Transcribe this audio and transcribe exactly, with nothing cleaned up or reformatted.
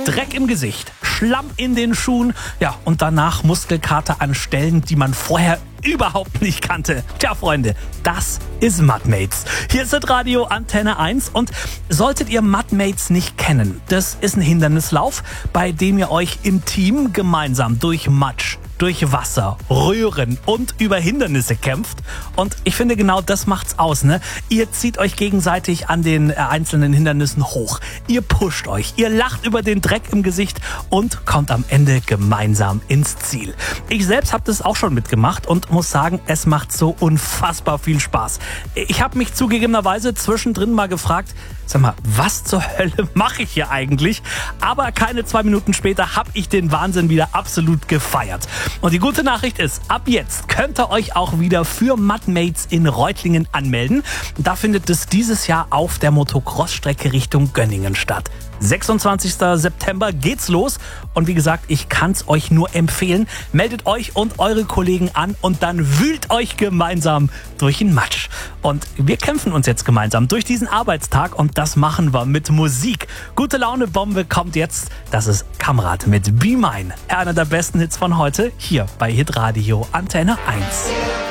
Dreck im Gesicht, Schlamm in den Schuhen, ja, und danach Muskelkater an Stellen, die man vorher überhaupt nicht kannte. Tja, Freunde, das ist Mudmates. Hier ist das Radio Antenne eins und solltet ihr Mudmates nicht kennen, das ist ein Hindernislauf, bei dem ihr euch im Team gemeinsam durch Matsch, durch Wasser, Röhren und über Hindernisse kämpft. Und ich finde, genau das macht's aus, ne? Ihr zieht euch gegenseitig an den äh, einzelnen Hindernissen hoch. Ihr pusht euch, ihr lacht über den Dreck im Gesicht und kommt am Ende gemeinsam ins Ziel. Ich selbst habe das auch schon mitgemacht und muss sagen, es macht so unfassbar viel Spaß. Ich habe mich zugegebenerweise zwischendrin mal gefragt, sag mal, was zur Hölle mache ich hier eigentlich? Aber keine zwei Minuten später habe ich den Wahnsinn wieder absolut gefeiert. Und die gute Nachricht ist, ab jetzt könnt ihr euch auch wieder für Mudmates in Reutlingen anmelden. Da findet es dieses Jahr auf der Motocross-Strecke Richtung Gönningen statt. sechsundzwanzigster September geht's los und wie gesagt, ich kann's euch nur empfehlen. Meldet euch und eure Kollegen an und dann wühlt euch gemeinsam durch den Matsch. Und wir kämpfen uns jetzt gemeinsam durch diesen Arbeitstag und das machen wir mit Musik. Gute Laune Bombe kommt jetzt. Das ist Kamrat mit Be Mine. Einer der besten Hits von heute hier bei Hitradio Antenne eins.